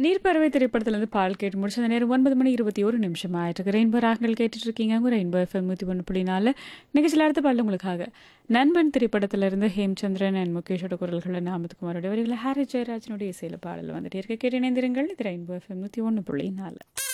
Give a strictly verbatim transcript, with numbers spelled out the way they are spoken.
நீர்ப்பறவை திரைப்படத்திலிருந்து பால் கேட்டு முடிச்ச அந்த நேரம் ஒன்பது மணி இருபத்தி ஒரு நிமிஷம் ஆயிட்டு ரெயின்போ ராகங்கள் கேட்டுட்டு இருக்கீங்க உங்க ரெயின்போ எஃப்எம் நூற்றி ஒன்று புள்ளி நாலு நிகழ்ச்சியில் அடுத்த பாடல் உங்களுக்காக நண்பன் திரைப்படத்திலிருந்து ஹேம்சந்திரன் அண்ட் முகேஷோட குரல்கள் நாமத்துக்குமாரோட வரிகளை ஹாரி ஜெயராஜனுடைய இசையில பாடல் வந்துட்டு இருக்க கேட்டு இணைந்திருங்கள் இது ரெயின்போ எஃப்எம் நூற்றி ஒன்று புள்ளி நாலு